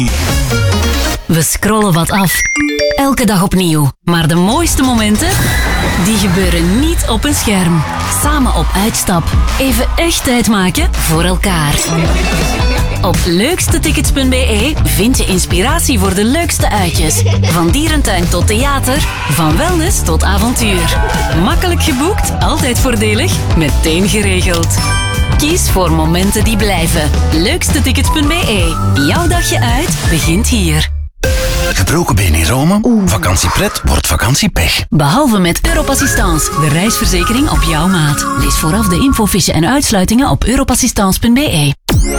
We scrollen wat af. Elke dag opnieuw. Maar de mooiste momenten, die gebeuren niet op een scherm. Samen op uitstap. Even echt tijd maken voor elkaar. Op leukstetickets.be vind je inspiratie voor de leukste uitjes. Van dierentuin tot theater, van wellness tot avontuur. Makkelijk geboekt, altijd voordelig, meteen geregeld. Kies voor momenten die blijven. Leukstetickets.be. Jouw dagje uit begint hier. Gebroken been in Rome? Vakantiepret wordt vakantiepech. Behalve met Europassistance, de reisverzekering op jouw maat. Lees vooraf de infofiche en uitsluitingen op europassistance.be.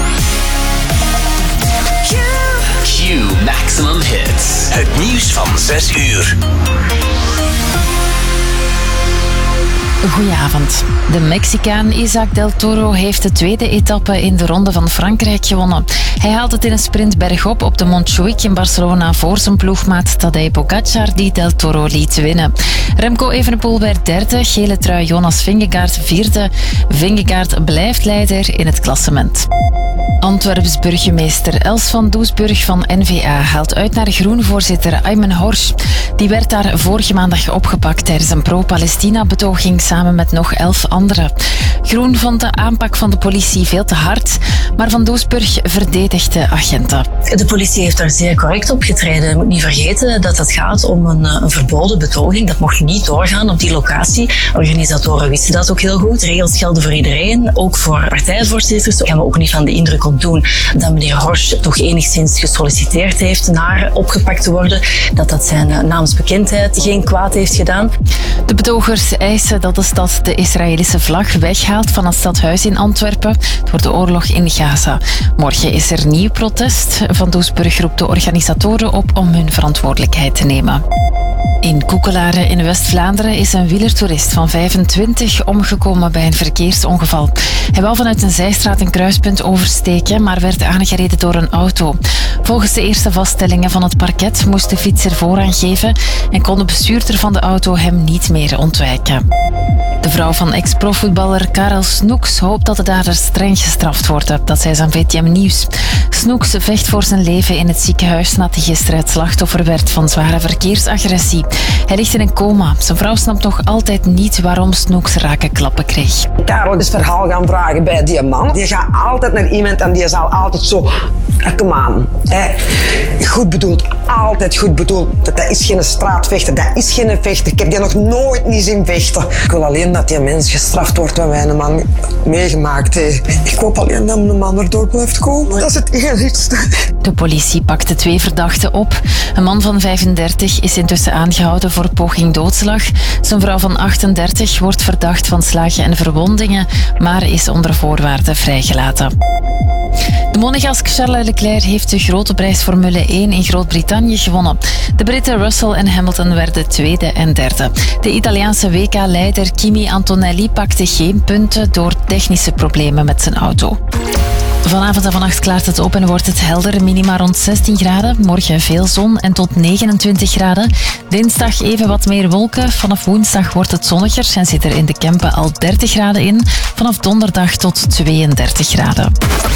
Q Maximum Hits. Het nieuws van 6 uur. Goedenavond. De Mexicaan Isaac Del Toro heeft de tweede etappe in de Ronde van Frankrijk gewonnen. Hij haalt het in een sprint bergop op de Montjuïc in Barcelona voor zijn ploegmaat Tadej Pogacar, die Del Toro liet winnen. Remco Evenepoel werd derde, gele trui Jonas Vingegaard vierde. Vingegaard blijft leider in het klassement. Antwerps burgemeester Els van Doesburg van N-VA haalt uit naar groenvoorzitter Aymen Horsch. Die werd daar vorige maandag opgepakt tijdens een pro-Palestina-betoging samen met nog 11 anderen. Groen vond de aanpak van de politie veel te hard, maar Van Doesburg verdedigt de agenten. De politie heeft daar zeer correct opgetreden. Je moet niet vergeten dat het gaat om een verboden betoging. Dat mocht niet doorgaan op die locatie. Organisatoren wisten dat ook heel goed. Regels gelden voor iedereen, ook voor partijvoorzitters. Ik kan me ook niet van de indruk ontdoen dat meneer Horsch toch enigszins gesolliciteerd heeft naar opgepakt te worden. Dat zijn naamsbekendheid geen kwaad heeft gedaan. De betogers eisen dat de stad de Israëlische vlag weghaalt van het stadhuis in Antwerpen door de oorlog in Gaza. Morgen is er nieuw protest. Van Doesburg roept de organisatoren op om hun verantwoordelijkheid te nemen. In Koekelaren in West-Vlaanderen is een wielertoerist van 25 omgekomen bij een verkeersongeval. Hij wou vanuit een zijstraat een kruispunt oversteken, maar werd aangereden door een auto. Volgens de eerste vaststellingen van het parket moest de fietser voorrang geven en kon de bestuurder van de auto hem niet meer ontwijken. De vrouw van ex-profvoetballer Karel Snoeks hoopt dat de daders streng gestraft worden. Dat zei ze aan VTM Nieuws. Snoeks vecht voor zijn leven in het ziekenhuis nadat hij gisteren het slachtoffer werd van zware verkeersagressie. Hij ligt in een coma. Zijn vrouw snapt nog altijd niet waarom Snoeks rake klappen kreeg. Karel is verhaal gaan vragen bij die man. Die gaat altijd naar iemand en die zal altijd zo... Kom aan. Goed bedoeld. Altijd goed bedoeld. Dat is geen straatvechter. Dat is geen vechter. Ik heb die nog nooit niet zien vechten. Ik wil alleen dat die mens gestraft wordt wat wij een man meegemaakt heeft. Ik hoop alleen dat een man erdoor blijft komen. Dat is het enigste. De politie pakte 2 verdachten op. Een man van 35 is intussen aangehouden voor poging doodslag. Zijn vrouw van 38 wordt verdacht van slagen en verwondingen, maar is onder voorwaarden vrijgelaten. De monegask Charles Leclerc heeft de grote prijs Formule 1 in Groot-Brittannië gewonnen. De Britten Russell en Hamilton werden tweede en derde. De Italiaanse WK-leider Kimi Antonelli pakte geen punten door technische problemen met zijn auto. Vanavond en vannacht klaart het op en wordt het helder, minima rond 16 graden. Morgen veel zon en tot 29 graden. Dinsdag even wat meer wolken. Vanaf woensdag wordt het zonniger en zit er in de Kempen al 30 graden in. Vanaf donderdag tot 32 graden.